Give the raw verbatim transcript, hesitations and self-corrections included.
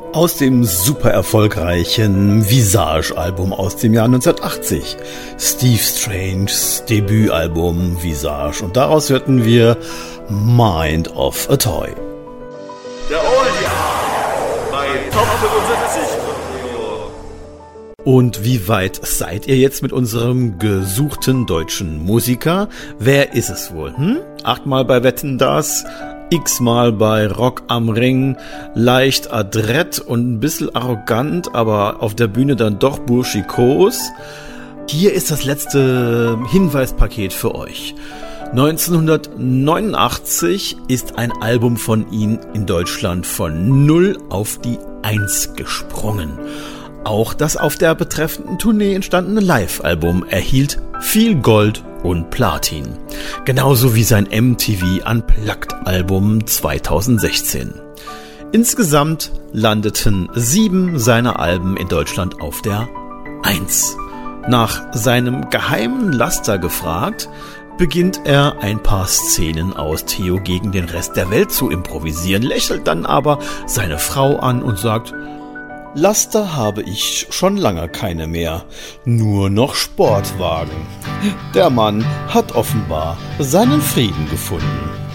Aus dem super erfolgreichen Visage-Album aus dem Jahr neunzehnhundertachtzig. Steve Stranges Debütalbum Visage. Und daraus hörten wir Mind of a Toy. Der Oldie bei Top fünfundsiebzig. Und wie weit seid ihr jetzt mit unserem gesuchten deutschen Musiker? Wer ist es wohl? Hm? Achtmal bei Wetten, das, x-mal bei Rock am Ring, leicht adrett und ein bisschen arrogant, aber auf der Bühne dann doch burschikos. Hier ist das letzte Hinweispaket für euch. neunzehnhundertneunundachtzig ist ein Album von ihm in Deutschland von null auf die eins gesprungen. Auch das auf der betreffenden Tournee entstandene Live-Album erhielt viel Gold und Platin. Genauso wie sein M T V Unplugged-Album zweitausendsechzehn. Insgesamt landeten sieben seiner Alben in Deutschland auf der eins. Nach seinem geheimen Laster gefragt, beginnt er ein paar Szenen aus Theo gegen den Rest der Welt zu improvisieren, lächelt dann aber seine Frau an und sagt: Laster habe ich schon lange keine mehr, nur noch Sportwagen. Der Mann hat offenbar seinen Frieden gefunden.